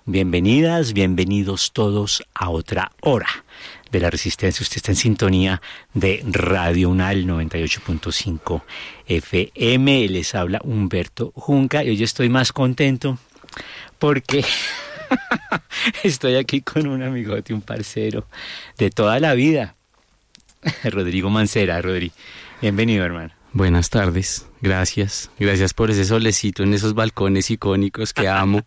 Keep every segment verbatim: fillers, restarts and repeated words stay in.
Bienvenidas, bienvenidos todos a otra hora de la Resistencia. Usted está en sintonía de Radio Unal noventa y ocho punto cinco F M. Les habla Humberto Junca y hoy estoy más contento porque estoy aquí con un amigote, un parcero de toda la vida, Rodrigo Mancera. Rodri, bienvenido, hermano. Buenas tardes, gracias. Gracias por ese solecito en esos balcones icónicos que amo.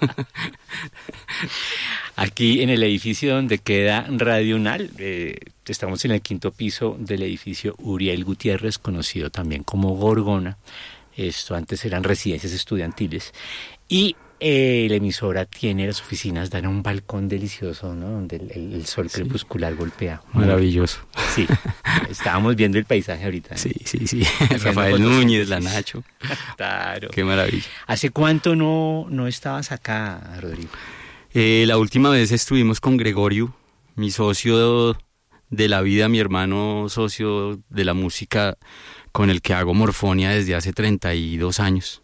Aquí en el edificio donde queda Radio Unal, eh, estamos en el quinto piso del edificio Uriel Gutiérrez, conocido también como Gorgona. Esto antes eran residencias estudiantiles. Y eh, la emisora tiene las oficinas, dan a un balcón delicioso, ¿no? Donde el, el, el sol crepuscular sí. golpea. Maravilloso. Sí, estábamos viendo el paisaje ahorita, ¿eh? Sí, sí, sí. Rafael Núñez, la Nacho. Claro. Qué maravilla. ¿Hace cuánto no, no estabas acá, Rodrigo? Eh, la última vez estuvimos con Gregorio, mi socio de la vida, mi hermano socio de la música, con el que hago Morfonia desde hace treinta y dos años.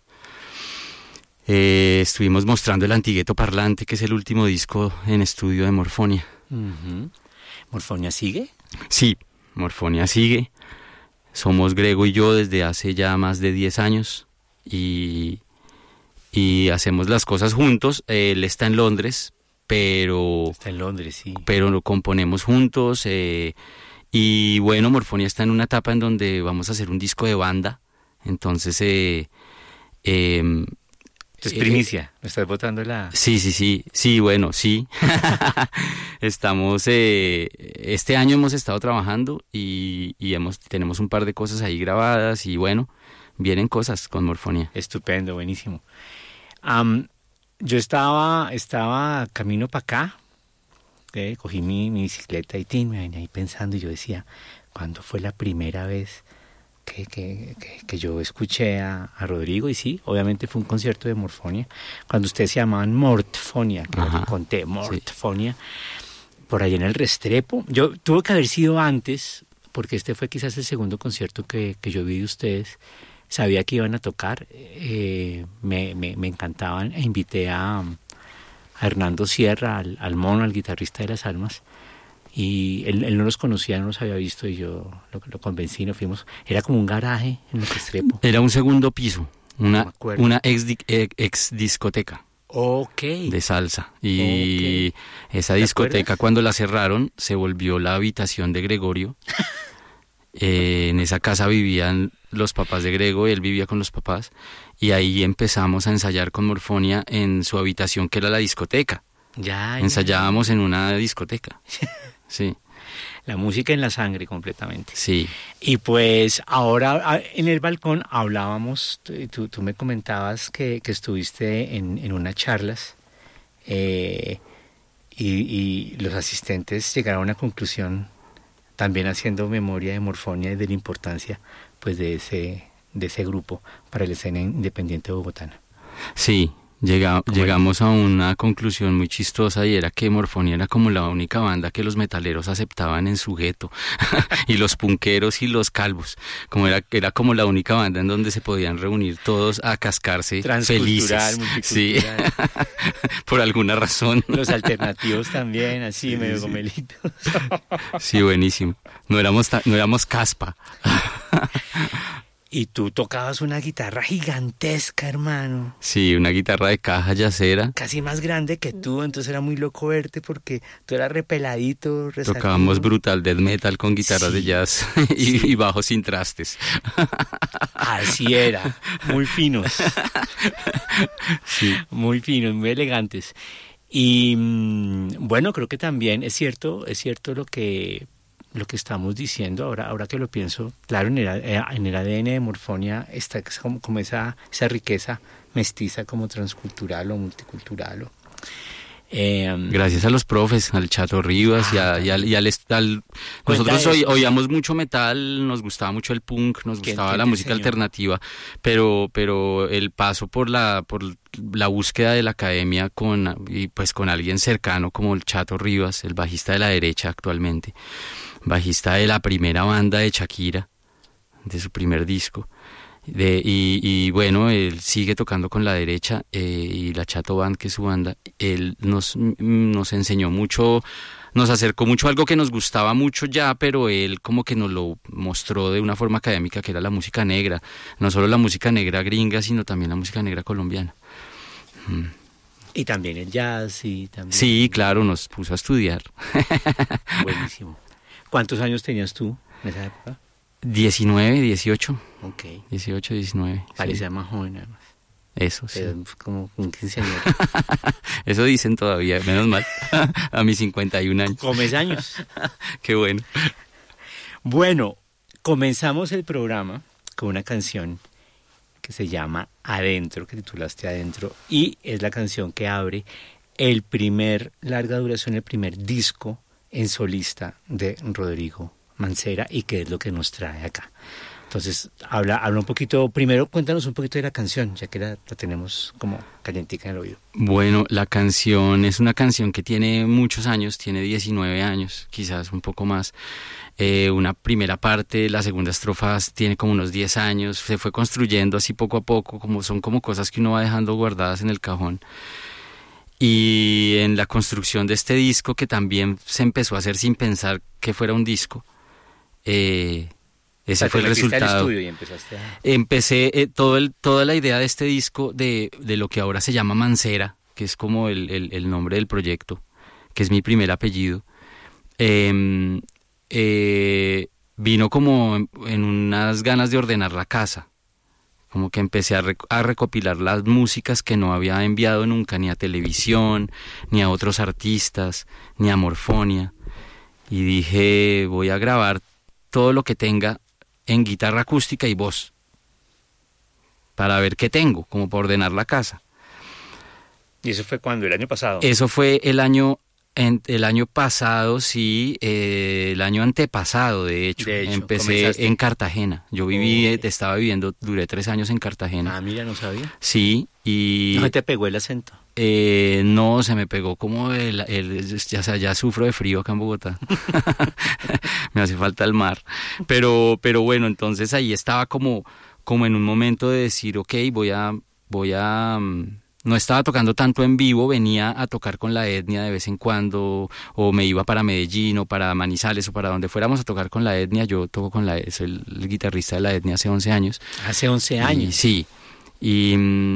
Eh, estuvimos mostrando el Antigueto Parlante, que es el último disco en estudio de Morfonia. Uh-huh. ¿Morfonia sigue? Sí, Morfonia sigue. Somos Grego y yo desde hace ya más de diez años y, y hacemos las cosas juntos. Él está en Londres, pero... Está en Londres, sí. Pero lo componemos juntos. Eh, y bueno, Morfonia está en una etapa en donde vamos a hacer un disco de banda. Entonces... Eh, eh, Es primicia, me estás botando la... Sí, sí, sí, sí, bueno, sí. Estamos, eh, este año hemos estado trabajando y, y hemos tenemos un par de cosas ahí grabadas y bueno, vienen cosas con Morfonia. Estupendo, buenísimo. Um, yo estaba, estaba camino para acá, eh, cogí mi, mi bicicleta y tin, me venía ahí pensando y yo decía, ¿cuándo fue la primera vez Que, que, que, que yo escuché a, a Rodrigo? Y sí, obviamente fue un concierto de Morfonia, cuando ustedes se llamaban Mortfonia, que les conté, Mortfonia, sí. Por ahí en el Restrepo. Yo tuvo que haber sido antes, porque este fue quizás el segundo concierto que, que yo vi de ustedes. Sabía que iban a tocar, eh, me, me, me encantaban, e invité a, a Hernando Sierra, al, al mono, al guitarrista de Las Almas. Y él, él no los conocía, no los había visto y yo lo, lo convencí, nos fuimos. Era como un garaje en el Restrepo. Era un segundo piso, una, no una ex, ex discoteca okay. de salsa. Y okay. esa discoteca cuando la cerraron se volvió la habitación de Gregorio. eh, en esa casa vivían los papás de Grego, él vivía con los papás. Y ahí empezamos a ensayar con Morfonia en su habitación que era la discoteca. Ya, ya. Ensayábamos en una discoteca. Sí. La música en la sangre completamente. Sí. Y pues ahora en el balcón hablábamos, tú, tú me comentabas que, que estuviste en, en unas charlas eh, y, y los asistentes llegaron a una conclusión, también haciendo memoria de Morfonia y de la importancia pues de ese, de ese grupo para la escena independiente bogotana. Sí. Llega, llegamos a una conclusión muy chistosa y era que Morfonia era como la única banda que los metaleros aceptaban en su gueto y los punqueros y los calvos, como era, era como la única banda en donde se podían reunir todos a cascarse felices. Sí. Por alguna razón. Los alternativos también, así sí, medio sí. Gomelitos. Sí, buenísimo. No éramos, no éramos caspa. Y tú tocabas una guitarra gigantesca, hermano. Sí, una guitarra de caja yacera. Casi más grande que tú, entonces era muy loco verte porque tú eras repeladito, resaltado. Tocábamos brutal death metal con guitarras sí. de jazz y, sí. y bajos sin trastes. Así era, muy finos. Sí. Muy finos, muy elegantes. Y bueno, creo que también es cierto, es cierto lo que... lo que estamos diciendo ahora, ahora que lo pienso, claro, en el, en el A D N de Morfonia está como, como esa, esa riqueza mestiza como transcultural o multicultural. O, eh, Gracias a los profes, al Chato Rivas ah, y, a, y al... Y al, al nosotros oí, oíamos mucho metal, nos gustaba mucho el punk, nos gustaba la música enseñó? alternativa, pero pero el paso por la por la búsqueda de la academia con y pues con alguien cercano como el Chato Rivas, el bajista de La Derecha actualmente, bajista de la primera banda de Shakira, de su primer disco, De, y, y bueno, él sigue tocando con la derecha eh, y la Chato Band, que es su banda. Él nos, nos enseñó mucho, nos acercó mucho a algo que nos gustaba mucho ya, pero él como que nos lo mostró de una forma académica, que era la música negra. No solo la música negra gringa, sino también la música negra colombiana. Mm. Y también el jazz y también... Sí, claro, nos puso a estudiar. Buenísimo. ¿Cuántos años tenías tú en esa época? diecinueve, dieciocho. Ok. dieciocho, diecinueve. Parecía sí. más joven además. Eso, sí. Pero como un quinceañero. Eso dicen todavía, menos mal. A mis cincuenta y un años. Comes años. Qué bueno. Bueno, comenzamos el programa con una canción que se llama Adentro, que titulaste Adentro, y es la canción que abre el primer larga duración, el primer disco en solista de Rodrigo Mancera, y que es lo que nos trae acá. Entonces, habla, habla un poquito, primero cuéntanos un poquito de la canción, ya que la, la tenemos como calientica en el oído. Bueno, la canción es una canción que tiene muchos años, tiene diecinueve años, quizás un poco más. Eh, una primera parte, la segunda estrofa tiene como unos diez años, se fue construyendo así poco a poco, como son como cosas que uno va dejando guardadas en el cajón. Y en la construcción de este disco, que también se empezó a hacer sin pensar que fuera un disco, eh, ese o sea, fue el resultado. Al estudio y empezaste a... Empecé eh, todo el, toda la idea de este disco, de, de lo que ahora se llama Mancera, que es como el, el, el nombre del proyecto, que es mi primer apellido, eh, eh, vino como en, en unas ganas de ordenar la casa. Como que empecé a, rec- a recopilar las músicas que no había enviado nunca, ni a televisión, ni a otros artistas, ni a Morfonia. Y dije, voy a grabar todo lo que tenga en guitarra acústica y voz, para ver qué tengo, como para ordenar la casa. ¿Y eso fue cuando? ¿El año pasado? Eso fue el año... En, el año pasado, sí, eh, el año antepasado, de hecho, de hecho empecé comenzaste. En Cartagena. Yo viví, Oh. eh, estaba viviendo, duré tres años en Cartagena. Ah, mira, no sabía. Sí, y... ¿No se te pegó el acento? Eh, no, se me pegó como el, el ya, o sea, ya sufro de frío acá en Bogotá. Me hace falta el mar. Pero, pero bueno, entonces ahí estaba como, como en un momento de decir, ok, voy a, voy a, um, no estaba tocando tanto en vivo, venía a tocar con la etnia de vez en cuando, o me iba para Medellín, o para Manizales, o para donde fuéramos a tocar con la etnia. Yo toco con la, soy el, el guitarrista de la etnia hace once años. Hace once años. Y, sí, y...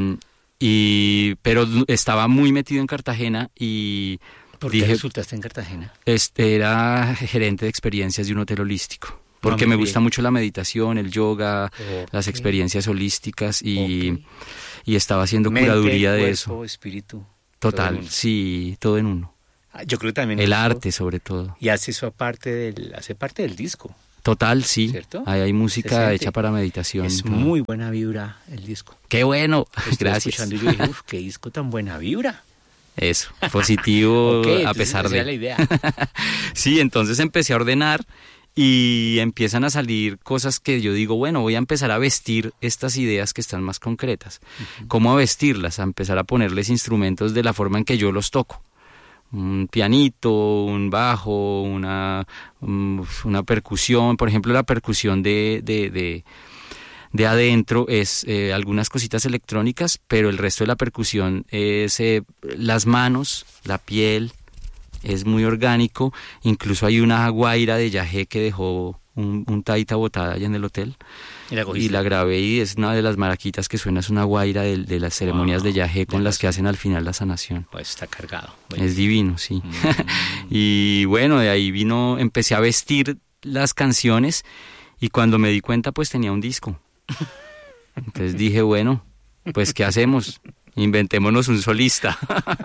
Y, pero estaba muy metido en Cartagena y ¿Por qué dije, resultaste en Cartagena? Este, era gerente de experiencias de un hotel holístico, porque Ah, me muy gusta bien. mucho la meditación, el yoga, Okay. las experiencias holísticas y, Okay. y estaba haciendo Mente, curaduría de cuerpo, eso. espíritu. Total, todo en uno. sí, todo en uno. Ah, yo creo también El eso- arte sobre todo. Y hace eso aparte del, hace parte del disco. Total, sí. ¿Cierto? Ahí hay Se música siente. hecha para meditación. Es todo. muy buena vibra el disco. Qué bueno, Estuve gracias. escuchando y yo dije, uff, qué disco tan buena vibra. Eso, positivo Ok, a entonces pesar esa de... era la idea. Sí, entonces empecé a ordenar y empiezan a salir cosas que yo digo, bueno, voy a empezar a vestir estas ideas que están más concretas. Uh-huh. ¿Cómo a vestirlas? A empezar a ponerles instrumentos de la forma en que yo los toco. Un pianito, un bajo, una, una percusión. Por ejemplo, la percusión de... de, de de adentro es eh, algunas cositas electrónicas, pero el resto de la percusión es eh, las manos, la piel, es muy orgánico. Incluso hay una guaira de yagé que dejó un, un taita botada allá en el hotel. ¿Y la, y la grabé y es una de las maraquitas que suena, es una guaira de, de las ceremonias wow, de yagé con las que hacen al final la sanación. Pues está cargado. Bueno. Es divino, sí. Mm. Y bueno, de ahí vino, empecé a vestir las canciones y cuando me di cuenta pues tenía un disco. Entonces dije, bueno, pues ¿qué hacemos? Inventémonos un solista.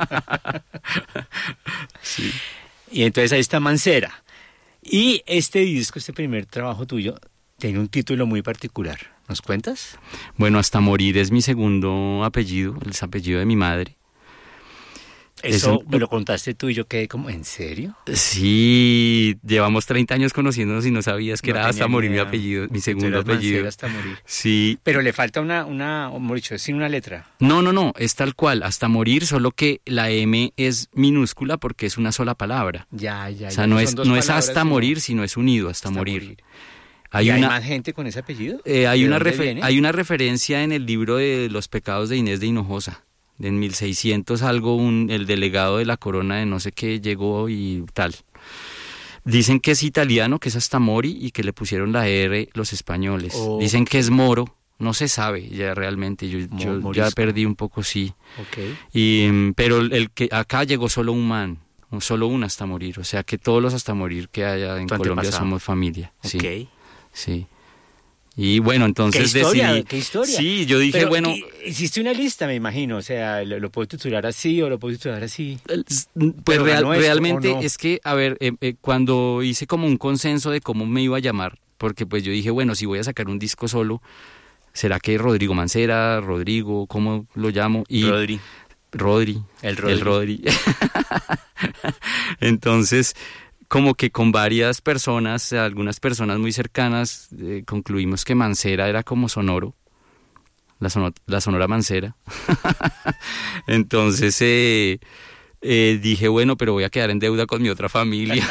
Sí. Y entonces ahí está Mancera. Y este disco, este primer trabajo tuyo, tiene un título muy particular. ¿Nos cuentas? Bueno, Hasta Morir es mi segundo apellido, el apellido de mi madre. Eso un... me lo contaste tú y yo quedé como, ¿en serio? Sí, llevamos treinta años conociéndonos y no sabías que no era Hasta Morir mi apellido, mi segundo apellido. Hasta Morir. Sí. Pero le falta una, una, o dicho, sin una letra. No, no, no, es tal cual, Hasta Morir, solo que la M es minúscula porque es una sola palabra. Ya, ya, O sea, ya, no, no es, no es hasta sino... morir, sino es unido, hasta, hasta morir. morir. Hay, ¿Y hay una, más gente con ese apellido? Eh, hay, una refer- hay una referencia en el libro de Los pecados de Inés de Hinojosa. En mil seiscientos algo, un, el delegado de la corona de no sé qué llegó y tal. Dicen que es italiano, que es hasta Mori, y que le pusieron la R los españoles. Oh. Dicen que es moro, no se sabe ya realmente. Yo, yo ya perdí un poco, sí. Okay. Y, pero el que acá llegó solo un man, solo un hasta morir. O sea que todos los hasta morir que haya en Colombia somos familia. Okay. Sí. Sí. Y bueno, entonces ¿Qué historia? decidí... ¿Qué historia? Sí, yo dije, Pero, bueno... Hiciste una lista, me imagino, o sea, ¿lo, lo puedo titular así o lo puedo titular así? Pues real, esto, realmente no? Es que, a ver, eh, eh, cuando hice como un consenso de cómo me iba a llamar, porque pues yo dije, bueno, si voy a sacar un disco solo, ¿será que Rodrigo Mancera, Rodrigo, cómo lo llamo? Y Rodri. Rodri. El Rodri. El Rodri. Entonces... como que con varias personas, algunas personas muy cercanas, eh, concluimos que Mancera era como sonoro, la, sono, la sonora Mancera. Entonces eh, eh, dije, bueno, pero voy a quedar en deuda con mi otra familia.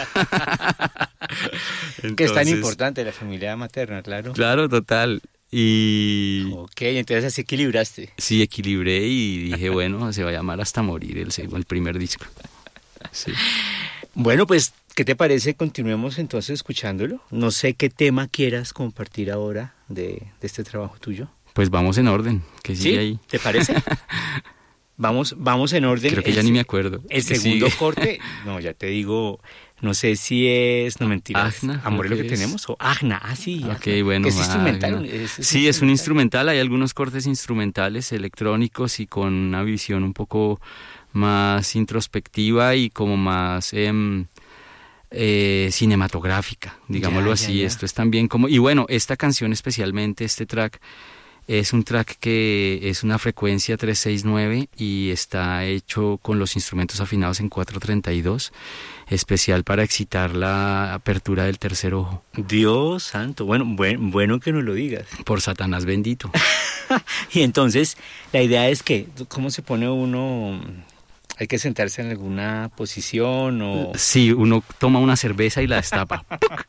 Entonces, que es tan importante la familia materna, claro. Claro, total. Y... Ok, entonces así equilibraste. Sí, equilibré y dije, bueno, se va a llamar Hasta Morir el, el primer disco. Sí. Bueno, pues... ¿qué te parece? Continuemos entonces escuchándolo. No sé qué tema quieras compartir ahora de, de este trabajo tuyo. Pues vamos en orden, que sigue ¿Sí? ahí. ¿Te parece? Vamos, vamos en orden. Creo que el, ya ni me acuerdo. El segundo sigue. Corte, no, ya te digo, no sé si es, no mentiras, Agna, Amor es lo que es. Tenemos, o Agna, ah sí. Ok, Agna. Bueno. Que es instrumental. Es, es sí, instrumental. Es un instrumental, hay algunos cortes instrumentales, electrónicos y con una visión un poco más introspectiva y como más... Eh, Eh, cinematográfica, digámoslo ya, así. Ya, ya. Esto es también como, y bueno, esta canción especialmente, este track es un track que es una frecuencia tres seis nueve y está hecho con los instrumentos afinados en cuatro treinta y dos, especial para excitar la apertura del tercer ojo. Dios santo, bueno, buen, bueno que nos lo digas. Por Satanás bendito. Y entonces la idea es que, ¿cómo se pone uno? ¿Hay que sentarse en alguna posición o...? Sí, uno toma una cerveza y la destapa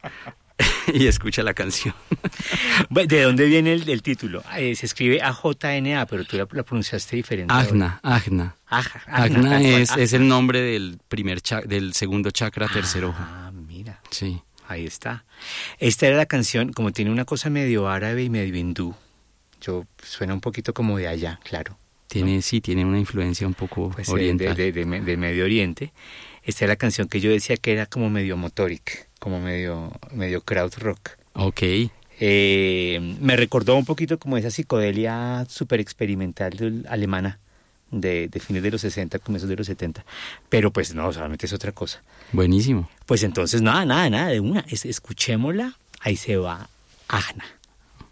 y escucha la canción. ¿De dónde viene el, el título? Eh, se escribe A J N A, pero tú la, la pronunciaste diferente. Agna, Agna. Agna, Agna, Agna es, es el nombre del primer cha, del segundo chakra, tercer ojo. Ah, mira. Sí. Ahí está. Esta era la canción, como tiene una cosa medio árabe y medio hindú. Yo, suena un poquito como de allá, claro. Tiene, ¿no? Sí, tiene una influencia un poco pues oriental. De, de, de, de Medio Oriente. Esta es la canción que yo decía que era como medio motoric, como medio, medio crowd rock. Ok. Eh, me recordó un poquito como esa psicodelia súper experimental alemana de, de fines de los sesenta, comienzos de los setenta. Pero pues no, solamente es otra cosa. Buenísimo. Pues entonces nada, nada, nada, de una. Es, escuchémosla, ahí se va Agna.